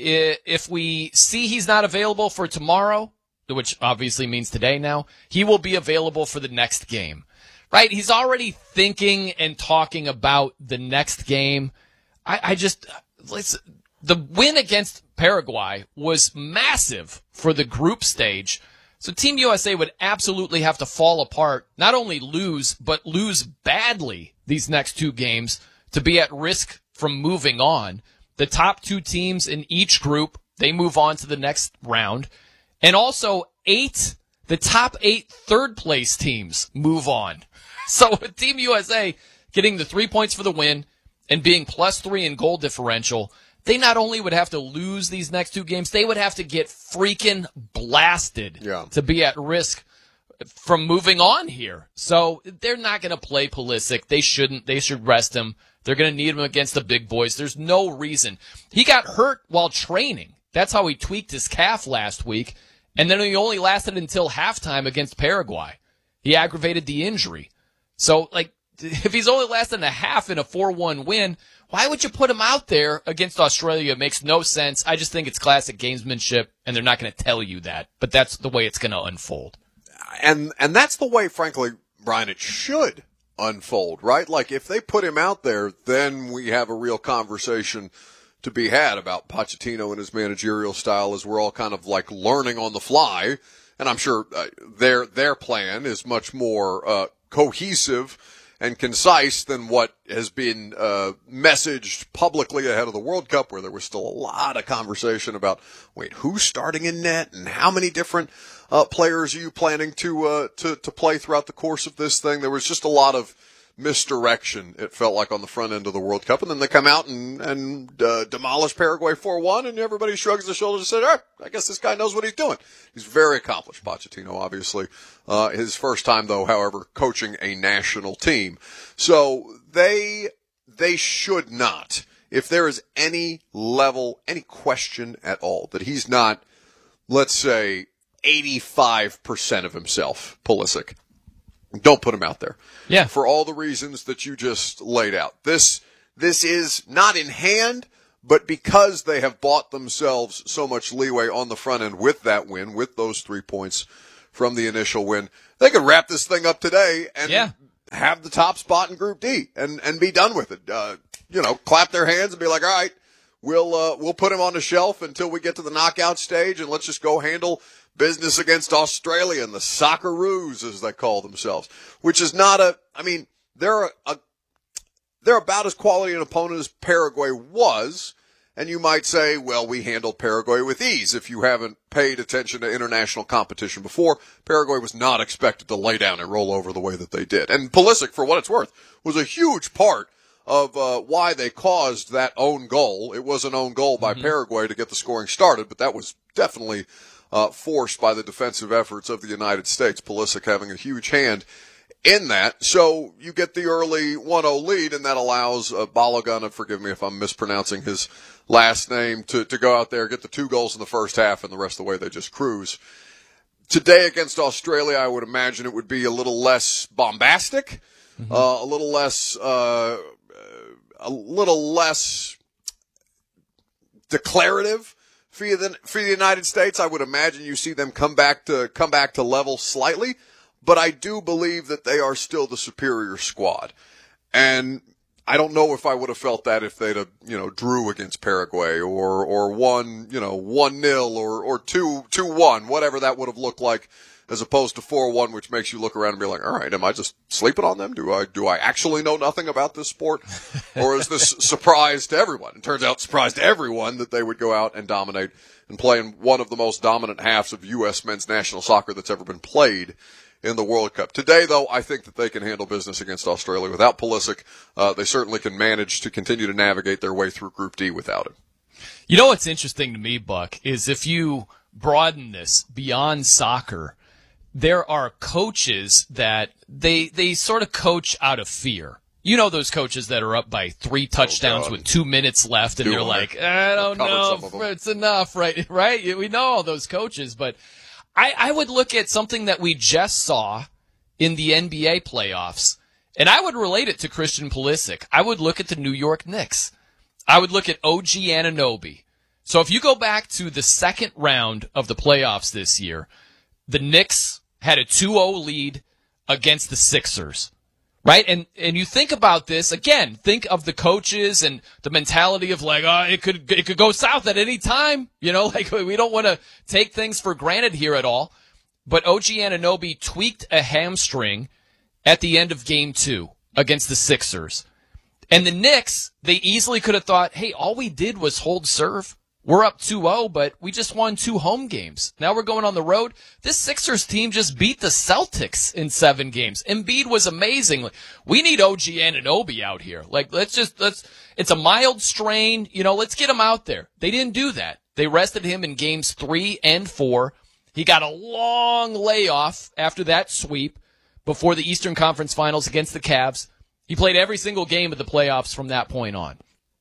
if we see he's not available for tomorrow, which obviously means today now, he will be available for the next game, right? He's already thinking and talking about the next game. I, I just, let's, the win against Paraguay was massive for the group stage. So Team U S A would absolutely have to fall apart, not only lose, but lose badly these next two games to be at risk from moving on. The top two teams in each group, they move on to the next round. And also eight, the top eight third place teams move on. So Team U S A getting the three points for the win and being plus three in goal differential, they not only would have to lose these next two games, they would have to get freaking blasted yeah. to be at risk from moving on here. So they're not going to play Pulisic. They shouldn't. They should rest him. They're going to need him against the big boys. There's no reason. He got hurt while training. That's how he tweaked his calf last week. And then he only lasted until halftime against Paraguay. He aggravated the injury. So, like, if he's only lasting a half in a four one win, why would you put him out there against Australia? It makes no sense. I just think it's classic gamesmanship, and they're not going to tell you that. But that's the way it's going to unfold. And and that's the way, frankly, Brian, it should unfold, right? Like, if they put him out there, then we have a real conversation to be had about Pochettino and his managerial style as we're all kind of like learning on the fly. And I'm sure uh, their their plan is much more uh, cohesive and concise than what has been uh, messaged publicly ahead of the World Cup, where there was still a lot of conversation about, wait, who's starting in net and how many different uh, players are you planning to uh, to to play throughout the course of this thing? There was just a lot of misdirection, it felt like, on the front end of the World Cup. And then they come out and, and uh, demolish Paraguay four one, and everybody shrugs their shoulders and says, all right, I guess this guy knows what he's doing. He's very accomplished, Pochettino, obviously. Uh, his first time, though, however, coaching a national team. So they they should not, if there is any level, any question at all, that he's not, let's say, eighty-five percent of himself, Pulisic, don't put him out there. Yeah. For all the reasons that you just laid out. This, this is not in hand, but because they have bought themselves so much leeway on the front end with that win, with those three points from the initial win, they could wrap this thing up today and, yeah. have the top spot in Group D and, and be done with it. Uh, you know, clap their hands and be like, all right, we'll, uh, we'll put him on the shelf until we get to the knockout stage, and let's just go handle business against Australia and the Socceroos, as they call themselves, which is not a, I mean, they're a, a they're about as quality an opponent as Paraguay was. And you might say, well, we handled Paraguay with ease. If you haven't paid attention to international competition before, Paraguay was not expected to lay down and roll over the way that they did. And Pulisic, for what it's worth, was a huge part of uh, why they caused that own goal. It was an own goal by mm-hmm. Paraguay to get the scoring started, but that was definitely uh, forced by the defensive efforts of the United States. Pulisic having a huge hand in that. So you get the early one oh lead, and that allows uh, Balogun, and forgive me if I'm mispronouncing his last name, to, to go out there, get the two goals in the first half, and the rest of the way they just cruise. Today against Australia, I would imagine it would be a little less bombastic, mm-hmm. uh, a little less, uh, a little less declarative for the, for the United States. I would imagine you see them come back to, come back to level slightly. But I do believe that they are still the superior squad. And I don't know if I would have felt that if they'd have, you know, drew against Paraguay or, or won, you know, one nil or, or two, two one, whatever that would have looked like, as opposed to four one, which makes you look around and be like, all right, am I just sleeping on them? Do I, do I actually know nothing about this sport? Or is this surprise to everyone? It turns out surprise to everyone that they would go out and dominate and play in one of the most dominant halves of U S men's national soccer that's ever been played in the World Cup. Today, though, I think that they can handle business against Australia without Pulisic. Uh, they certainly can manage to continue to navigate their way through Group D without him. You know what's interesting to me, Buck, is if you broaden this beyond soccer, there are coaches that they they sort of coach out of fear. You know those coaches that are up by three touchdowns oh, with two minutes left, and Do they're it. like, I don't know if it's enough, right? Right? We know all those coaches, but I, I would look at something that we just saw in the N B A playoffs, and I would relate it to Christian Pulisic. I would look at the New York Knicks. I would look at O G Anunoby. So if you go back to the second round of the playoffs this year, the Knicks had a two oh lead against the Sixers. Right? And and you think about this, again, think of the coaches and the mentality of like, oh, it could it could go south at any time. You know, like we don't want to take things for granted here at all. But O G Anunoby tweaked a hamstring at the end of game two against the Sixers. And the Knicks, they easily could have thought, hey, all we did was hold serve. We're up two oh, but we just won two home games. Now we're going on the road. This Sixers team just beat the Celtics in seven games. Embiid was amazing. We need O G Anunoby out here. Like, let's just, let's, it's a mild strain. You know, let's get him out there. They didn't do that. They rested him in games three and four. He got a long layoff after that sweep before the Eastern Conference Finals against the Cavs. He played every single game of the playoffs from that point on.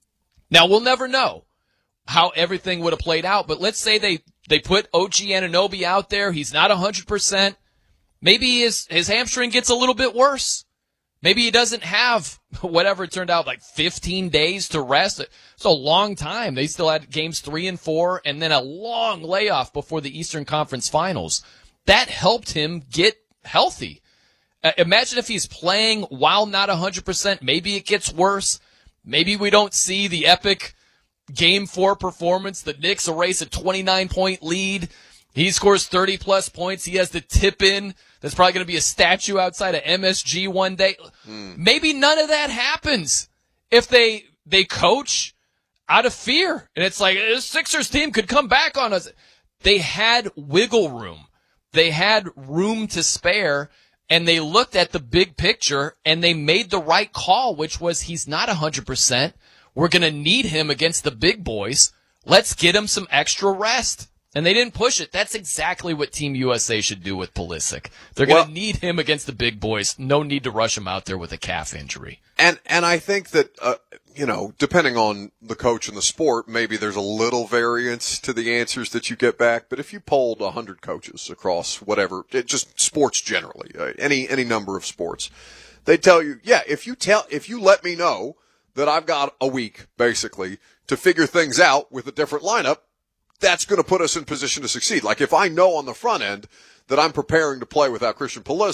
Now, we'll never know how everything would have played out, but let's say they, they put O G Anunoby out there. He's not one hundred percent. Maybe his, his hamstring gets a little bit worse. Maybe he doesn't have whatever it turned out, like fifteen days to rest. It's a long time. They still had games three and four and then a long layoff before the Eastern Conference Finals. That helped him get healthy. Uh, imagine if he's playing while not one hundred percent. Maybe it gets worse. Maybe we don't see the epic Game four performance. The Knicks erase a twenty-nine point lead. He scores thirty plus points. He has the tip in. There's probably going to be a statue outside of M S G one day. Mm. Maybe none of that happens if they they coach out of fear. And it's like, this Sixers team could come back on us. They had wiggle room. They had room to spare, and they looked at the big picture, and they made the right call, which was he's not one hundred percent. We're going to need him against the big boys. Let's get him some extra rest. And they didn't push it. That's exactly what Team U S A should do with Pulisic. They're going to well, need him against the big boys. No need to rush him out there with a calf injury. And and I think that, uh, you know, depending on the coach and the sport, maybe there's a little variance to the answers that you get back. But if you polled one hundred coaches across whatever, it, just sports generally, uh, any any number of sports, they tell you, yeah, if you tell, if you let me know that I've got a week, basically, to figure things out with a different lineup, that's going to put us in position to succeed. Like, if I know on the front end that I'm preparing to play without Christian Pulisic,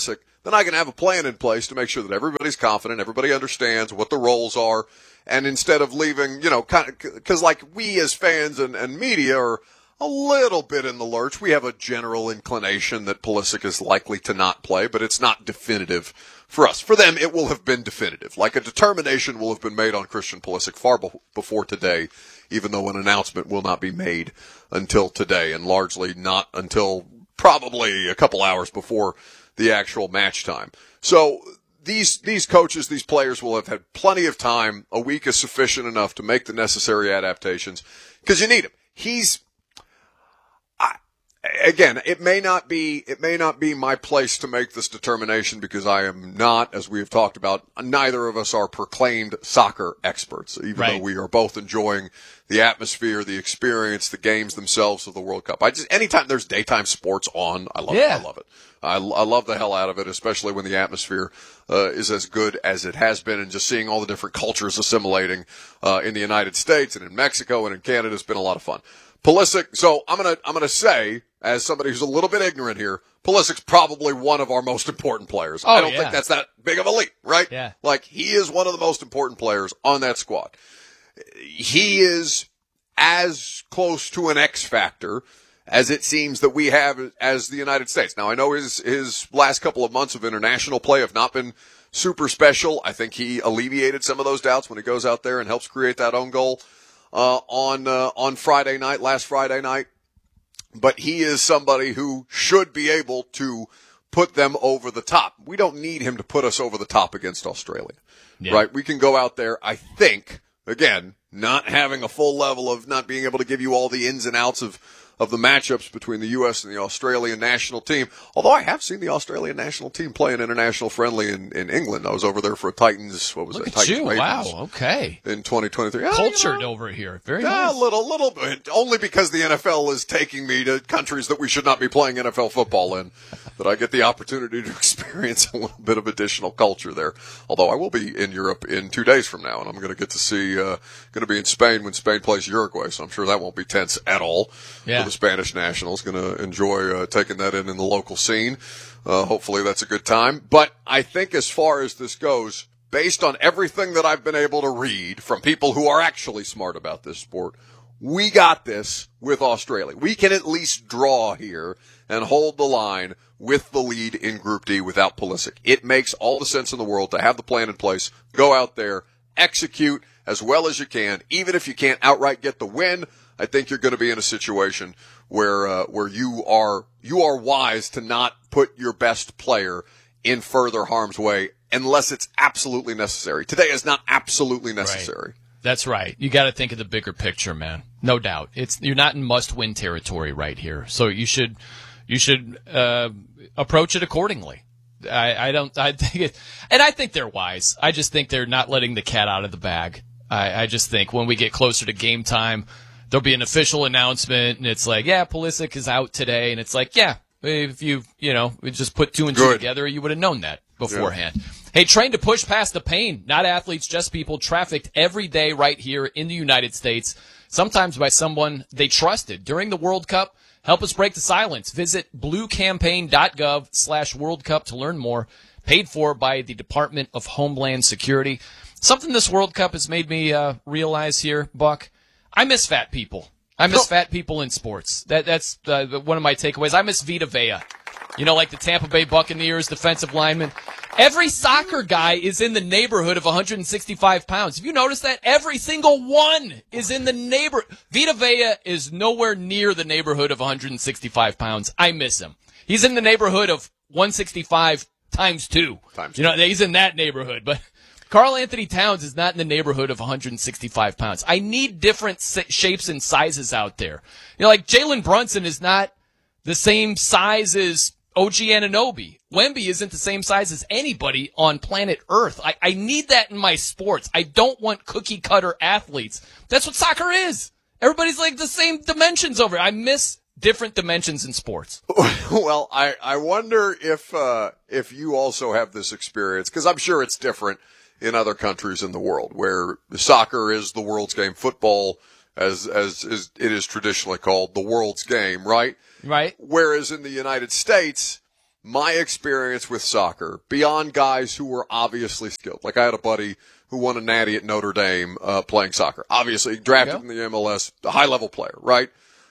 then I can have a plan in place to make sure that everybody's confident, everybody understands what the roles are, and instead of leaving, you know, kind of, because like we as fans and, and media are a little bit in the lurch. We have a general inclination that Pulisic is likely to not play, but it's not definitive for us. For them, it will have been definitive. Like a determination will have been made on Christian Pulisic far be- before today, even though an announcement will not be made until today, and largely not until probably a couple hours before the actual match time. So these these coaches, these players will have had plenty of time. A week is sufficient enough to make the necessary adaptations because you need him. He's I, again, it may not be it may not be my place to make this determination because I am not, as we have talked about, neither of us are proclaimed soccer experts, even right. though we are both enjoying the atmosphere, the experience, the games themselves of the World Cup. I just anytime there's daytime sports on, I love yeah. it. I love it. I, I love the hell out of it, especially when the atmosphere uh, is as good as it has been, and just seeing all the different cultures assimilating uh, in the United States and in Mexico and in Canada has been a lot of fun. Pulisic, so I'm gonna I'm gonna say, as somebody who's a little bit ignorant here, Pulisic's probably one of our most important players. Oh, I don't yeah. think that's that big of a leap, right? Yeah. Like he is one of the most important players on that squad. He is as close to an X factor as it seems that we have as the United States. Now, I know his his last couple of months of international play have not been super special. I think he alleviated some of those doubts when he goes out there and helps create that own goal uh, on uh, on Friday night, last Friday night. But he is somebody who should be able to put them over the top. We don't need him to put us over the top against Australia, yeah. right? We can go out there, I think, again, not having a full level of not being able to give you all the ins and outs of of the matchups between the U S and the Australian national team. Although I have seen the Australian national team play an international friendly in, in England. I was over there for a Titans, what was Look it? At Titans you. Ravens Wow, okay. in twenty twenty-three. Cultured you know, over here. Very yeah, nice. a little, little bit. Only because the N F L is taking me to countries that we should not be playing N F L football in, that I get the opportunity to experience a little bit of additional culture there. Although I will be in Europe in two days from now, and I'm going to get to see, uh, going to be in Spain when Spain plays Uruguay, so I'm sure that won't be tense at all yeah. for the Spanish nationals. Going to enjoy uh, taking that in in the local scene. Uh, hopefully that's a good time. But I think as far as this goes, based on everything that I've been able to read from people who are actually smart about this sport, we got this with Australia. We can at least draw here and hold the line with the lead in Group D without Pulisic. It makes all the sense in the world to have the plan in place, go out there, execute as well as you can. Even if you can't outright get the win, I think you're going to be in a situation where uh, where you are you are wise to not put your best player in further harm's way unless it's absolutely necessary. Today is not absolutely necessary. Right. That's right. You got to think of the bigger picture, man. No doubt. It's you're not in must-win territory right here, so you should you should uh, approach it accordingly. I, I don't. I think it, and I think they're wise. I just think they're not letting the cat out of the bag. I, I just think when we get closer to game time, there'll be an official announcement, and it's like, yeah, Pulisic is out today, and it's like, yeah, if you, you know, we just put two and two Good. together, you would have known that beforehand. Yeah. Hey, trained to push past the pain, not athletes, just people, trafficked every day right here in the United States, sometimes by someone they trusted. During the World Cup, help us break the silence. Visit bluecampaign.gov slash World Cup to learn more. Paid for by the Department of Homeland Security. Something this World Cup has made me uh, realize here, Buck, I miss fat people. I miss fat people in sports. That That's uh, one of my takeaways. I miss Vita Vea. You know, like the Tampa Bay Buccaneers defensive lineman. Every soccer guy is in the neighborhood of one hundred sixty-five pounds. Have you noticed that? Every single one is in the neighbor. Vita Vea is nowhere near the neighborhood of one hundred sixty-five pounds. I miss him. He's in the neighborhood of one sixty-five times two. Times you know, he's in that neighborhood, but Karl Anthony Towns is not in the neighborhood of one hundred sixty-five pounds. I need different shapes and sizes out there. You know, like Jalen Brunson is not the same size as O G Anunoby. Wemby isn't the same size as anybody on planet Earth. I, I need that in my sports. I don't want cookie cutter athletes. That's what soccer is. Everybody's like the same dimensions over it. I miss different dimensions in sports. Well, I, I wonder if, uh, if you also have this experience, because I'm sure it's different in other countries in the world where soccer is the world's game, football, as, as, as it is traditionally called, the world's game, right? Right. Whereas in the United States, my experience with soccer, beyond guys who were obviously skilled, like I had a buddy who won a natty at Notre Dame uh, playing soccer, obviously drafted in the M L S, a high-level player, right?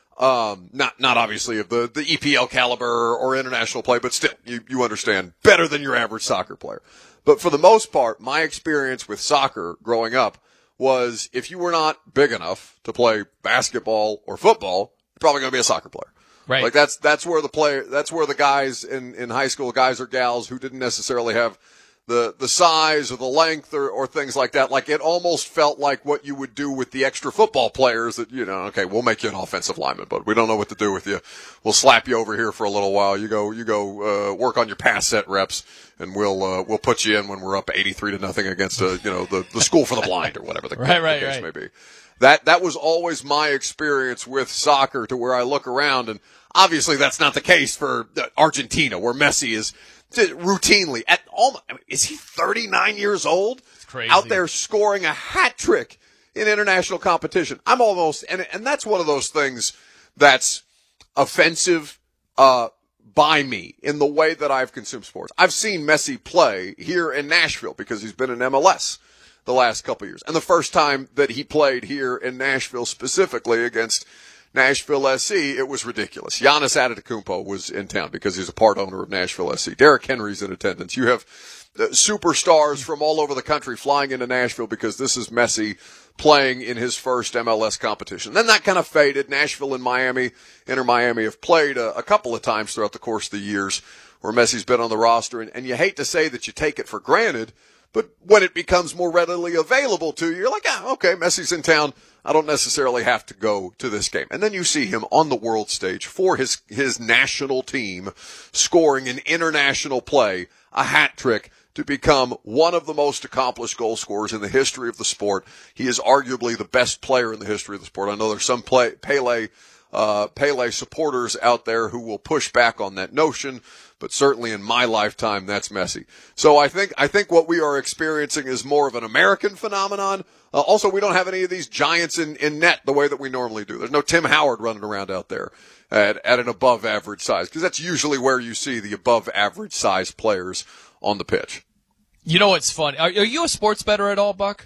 Um, not not obviously of the, the E P L caliber or international play, but still, you, you understand, better than your average soccer player. But for the most part, my experience with soccer growing up was if you were not big enough to play basketball or football, you're probably going to be a soccer player. Right. Like that's, that's where the player, that's where the guys in, in high school, guys or gals who didn't necessarily have the, the size or the length or, or things like that. Like it almost felt like what you would do with the extra football players that, you know, okay, we'll make you an offensive lineman, but we don't know what to do with you. We'll slap you over here for a little while. You go, you go, uh, work on your pass set reps and we'll, uh, we'll put you in when we're up eighty-three to nothing against a, you know, the, the school for the blind or whatever the, right, the right, case right. may be. That, that was always my experience with soccer, to where I look around, and obviously that's not the case for Argentina, where Messi is routinely at all. I mean, is he thirty-nine years old? It's crazy. Out there scoring a hat trick in international competition. I'm almost, and, and that's one of those things that's offensive, uh, by me in the way that I've consumed sports. I've seen Messi play here in Nashville because he's been in M L S the last couple of years. And the first time that he played here in Nashville specifically against Nashville S C, it was ridiculous. Giannis Antetokounmpo was in town because he's a part owner of Nashville S C. Derrick Henry's in attendance. You have uh, superstars from all over the country flying into Nashville because this is Messi playing in his first M L S competition. Then that kind of faded. Nashville and Miami, Inter Miami, have played a, a couple of times throughout the course of the years where Messi's been on the roster. And, and you hate to say that you take it for granted, but when it becomes more readily available to you, you're like, ah, okay, Messi's in town. I don't necessarily have to go to this game. And then you see him on the world stage for his, his national team, scoring in international play, a hat trick to become one of the most accomplished goal scorers in the history of the sport. He is arguably the best player in the history of the sport. I know there's some play, Pele, uh, Pele supporters out there who will push back on that notion, but certainly in my lifetime, that's Messi. So I think, I think what we are experiencing is more of an American phenomenon. Uh, also, we don't have any of these giants in, in net the way that we normally do. There's no Tim Howard running around out there at, at an above average size, because that's usually where you see the above average size players on the pitch. You know what's fun? Are, are you a sports bettor at all, Buck?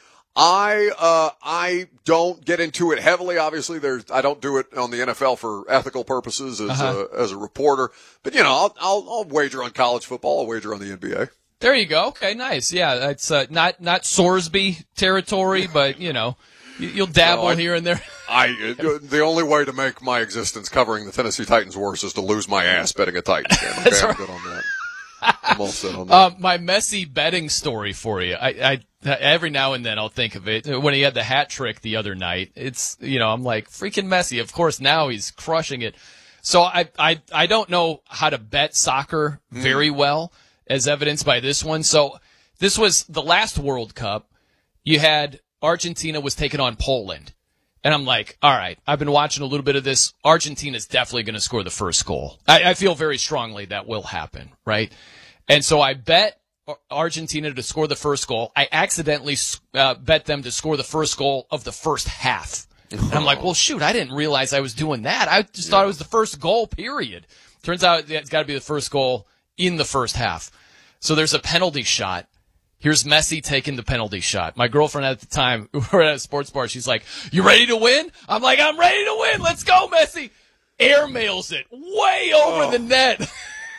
I, uh, I don't get into it heavily. Obviously, there's, I don't do it on the N F L for ethical purposes as Uh-huh. a, as a reporter. But, you know, I'll, I'll, I'll wager on college football. I'll wager on the N B A. There you go. Okay, nice. Yeah, it's uh, not not Sorsby territory, but you know, you, you'll dabble No, I- here and there. I, the only way to make my existence covering the Tennessee Titans worse is to lose my ass betting a Titans game. Okay, That's I'm right. good on that. I'm all set on that. Um, my Messi betting story for you. I, I every now and then I'll think of it. When he had the hat trick the other night, it's you know I'm like freaking Messi. Of course, now he's crushing it. So I I I don't know how to bet soccer very well, as evidenced by this one. So this was the last World Cup. You had Argentina was taking on Poland. And I'm like, all right, I've been watching a little bit of this. Argentina's definitely going to score the first goal. I, I feel very strongly that will happen, right? And so I bet Argentina to score the first goal. I accidentally uh, bet them to score the first goal of the first half. And I'm like, well, shoot, I didn't realize I was doing that. I just thought it was the first goal, period. Turns out it's got to be the first goal in the first half. So there's a penalty shot. Here's Messi taking the penalty shot. My girlfriend at the time, we were at a sports bar, she's like, you ready to win? I'm like, I'm ready to win. Let's go, Messi. Airmails it way over Oh. the net.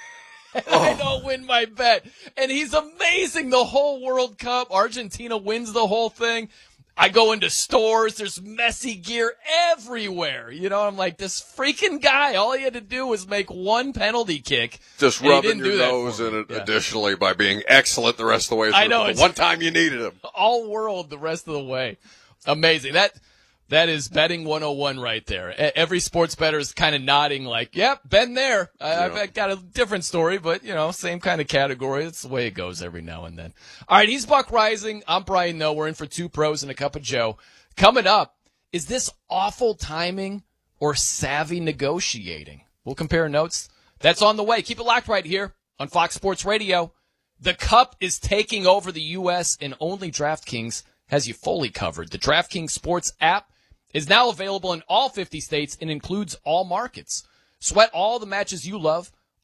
I don't win my bet. And he's amazing the whole World Cup. Argentina wins the whole thing. I go into stores. There's Messi gear everywhere. You know, I'm like, this freaking guy, all he had to do was make one penalty kick. Just and he rubbing didn't your do that nose for in me. it Yeah. additionally by being excellent the rest of the way through. I know, But it's- the one time you needed him. All world the rest of the way. Amazing. That that is betting one oh one right there. E- Every sports bettor is kind of nodding like, yep, been there. I, I've got a different story, but, you know, same kind of category. It's the way it goes every now and then. All right, he's Buck Rising. I'm Brian Noe. We're in for two pros and a cup of Joe. Coming up, is this awful timing or savvy negotiating? We'll compare notes. That's on the way. Keep it locked right here on Fox Sports Radio. The Cup is taking over the U S and only DraftKings has you fully covered. The DraftKings Sports app is now available in all fifty states and includes all markets. Sweat all the matches you love,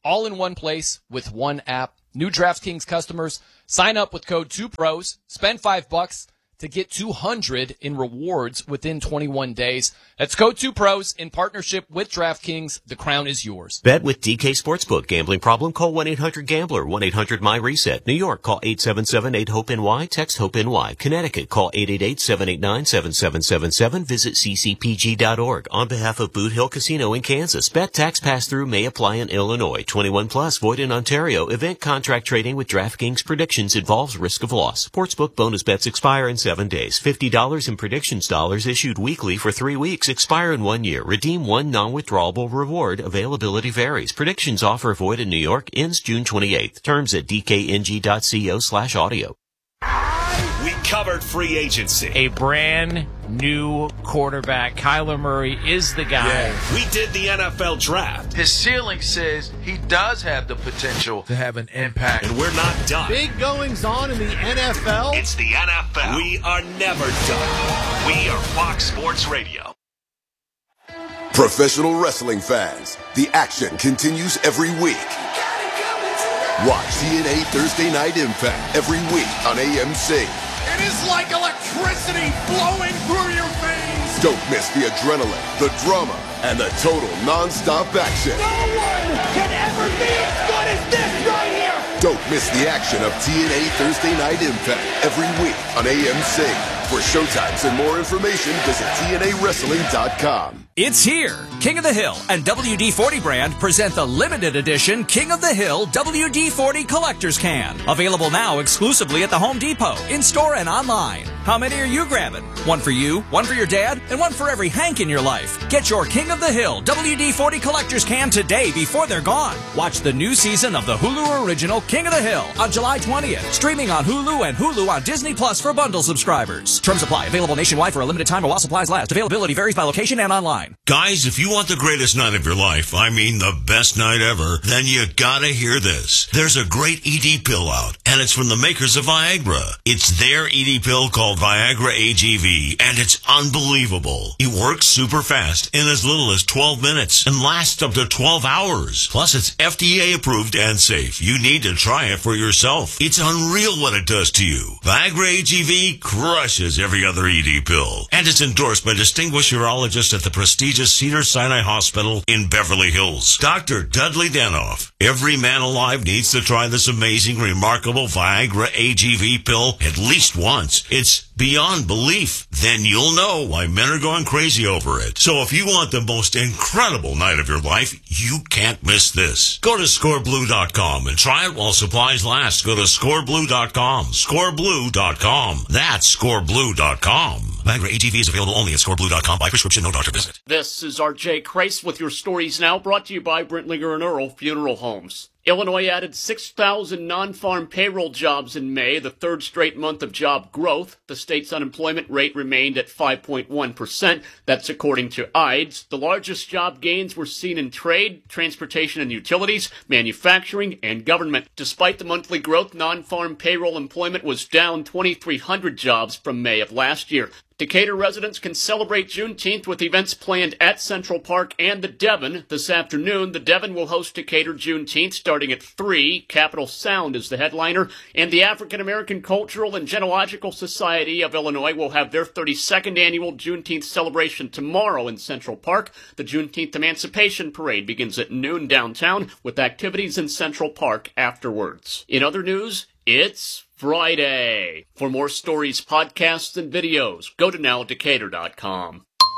all in one place with one app. New DraftKings customers, sign up with code two pros, spend five bucks to get two hundred in rewards within twenty-one days. That's code two pros in partnership with DraftKings. The crown is yours. Bet with D K Sportsbook. Gambling problem? Call one eight hundred gambler, one eight hundred my reset. New York, call eight seven seven eight hope N Y, text HOPE-NY. Connecticut, call eight eight eight seven eight nine seven seven seven seven. Visit c c p g dot org. On behalf of Boot Hill Casino in Kansas, bet tax pass-through may apply in Illinois. twenty-one plus, void in Ontario. Event contract trading with DraftKings predictions involves risk of loss. Sportsbook bonus bets expire in seven days. fifty dollars in predictions dollars issued weekly for three weeks. Expire in one year. Redeem one non-withdrawable reward. Availability varies. Predictions offer void in New York. Ends June twenty-eighth. Terms at d k n g dot co slash audio. We covered free agency. A brand new quarterback. Kyler Murray is the guy. Yeah. We did the N F L draft. His ceiling says he does have the potential to have an impact. And we're not done. Big goings on in the N F L. It's the N F L. We are never done. We are Fox Sports Radio. Professional wrestling fans, the action continues every week. Watch T N A Thursday Night Impact every week on A M C. It is like electricity flowing through your veins. Don't miss the adrenaline, the drama, and the total non-stop action. No one can ever be as good as this right here. Don't miss the action of T N A Thursday Night Impact every week on A M C. For showtimes and more information, visit T N A wrestling dot com. It's here. King of the Hill and W D forty brand present the limited edition King of the Hill W D forty Collector's Can. Available now exclusively at the Home Depot, in-store and online. How many are you grabbing? One for you, one for your dad, and one for every Hank in your life. Get your King of the Hill W D forty Collector's Can today before they're gone. Watch the new season of the Hulu original King of the Hill on July twentieth. Streaming on Hulu and Hulu on Disney Plus for bundle subscribers. Terms apply. Available nationwide for a limited time while supplies last. Availability varies by location and online. Guys, if you want the greatest night of your life, I mean the best night ever, then you gotta hear this. There's a great E D pill out, and it's from the makers of Viagra. It's their E D pill called Viagra A G V, and it's unbelievable. It works super fast in as little as twelve minutes and lasts up to twelve hours. Plus, it's F D A approved and safe. You need to try it for yourself. It's unreal what it does to you. Viagra A G V crushes every other E D pill, and it's endorsed by distinguished urologists at the prestigious Cedars-Sinai Hospital in Beverly Hills. Doctor Dudley Danoff. Every man alive needs to try this amazing, remarkable Viagra A G V pill at least once. It's beyond belief. Then you'll know why men are going crazy over it. So if you want the most incredible night of your life, you can't miss this. Go to score blue dot com and try it while supplies last. Go to score blue dot com. score blue dot com. That's score blue dot com. Viagra A G V is available only at score blue dot com by prescription, no doctor visit. This is R J Kreis with your stories now, brought to you by Brentlinger and Earl Funeral Homes. Illinois added six thousand non-farm payroll jobs in May, the third straight month of job growth. The state's unemployment rate remained at five point one percent. That's according to I D S. The largest job gains were seen in trade, transportation and utilities, manufacturing, and government. Despite the monthly growth, non-farm payroll employment was down twenty-three hundred jobs from May of last year. Decatur residents can celebrate Juneteenth with events planned at Central Park and the Devon. This afternoon, the Devon will host Decatur Juneteenth starting at three. Capital Sound is the headliner, and the African American Cultural and Genealogical Society of Illinois will have their thirty-second annual Juneteenth celebration tomorrow in Central Park. The Juneteenth Emancipation Parade begins at noon downtown with activities in Central Park afterwards. In other news, it's Friday. For more stories, podcasts, and videos, go to now decatur dot com.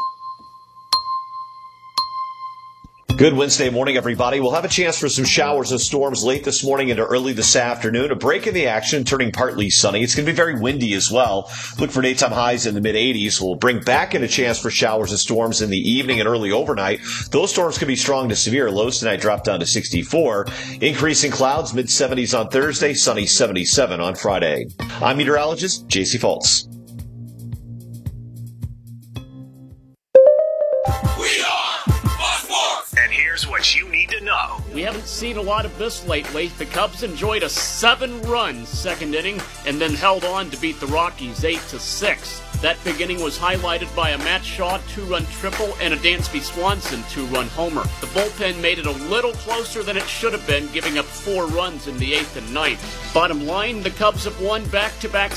Good Wednesday morning, everybody. We'll have a chance for some showers and storms late this morning into early this afternoon. A break in the action, turning partly sunny. It's going to be very windy as well. Look for daytime highs in the mid eighties. We'll bring back in a chance for showers and storms in the evening and early overnight. Those storms could be strong to severe. Lows tonight drop down to sixty-four. Increasing clouds, mid seventies on Thursday, sunny seventy-seven on Friday. I'm meteorologist J C Fultz. And here's what you need to know. We haven't seen a lot of this lately. The Cubs enjoyed a seven-run second inning and then held on to beat the Rockies eight to six. That big inning was highlighted by a Matt Shaw two-run triple and a Dansby Swanson two-run homer. The bullpen made it a little closer than it should have been, giving up four runs in the eighth and ninth. Bottom line, the Cubs have won back-to-back